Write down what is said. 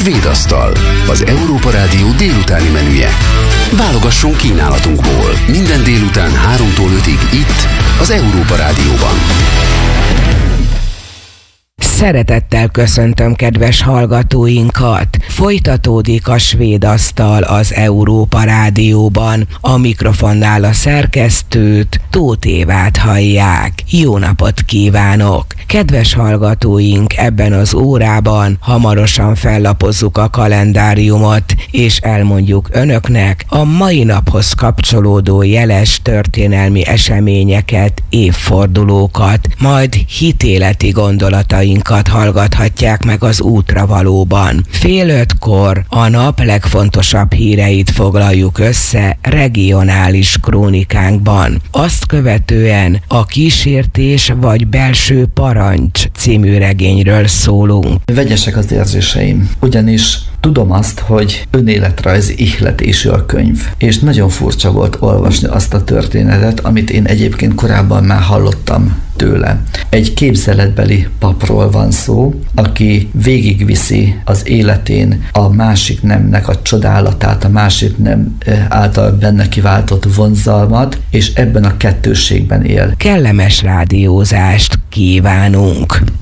Svéd asztal, az Európa Rádió délutáni menüje. Válogasson kínálatunkból minden délután 3-tól 5-ig itt, az Európa Rádióban. Szeretettel köszöntöm kedves hallgatóinkat! Folytatódik a Svéd asztal az Európa Rádióban. A mikrofonnál a szerkesztőt, Tóth Évát hallják. Jó napot kívánok! Kedves hallgatóink, ebben az órában hamarosan fellapozzuk a kalendáriumot, és elmondjuk önöknek a mai naphoz kapcsolódó jeles történelmi eseményeket, évfordulókat, majd hitéleti gondolatainkat hallgathatják meg az útravalóban. 4:30 a nap legfontosabb híreit foglaljuk össze regionális krónikánkban. Azt követően a Kísértés vagy belső parancs című regényről szólunk. Vegyesek az érzéseim, ugyanis tudom azt, hogy önéletrajzi ihletésű a könyv, és nagyon furcsa volt olvasni azt a történetet, amit én egyébként korábban már hallottam tőle. Egy képzeletbeli papról van szó, aki végigviszi az életén a másik nemnek a csodálatát, a másik nem által benne kiváltott vonzalmat, és ebben a kettősségben él. Kellemes rádiózást kívánunk!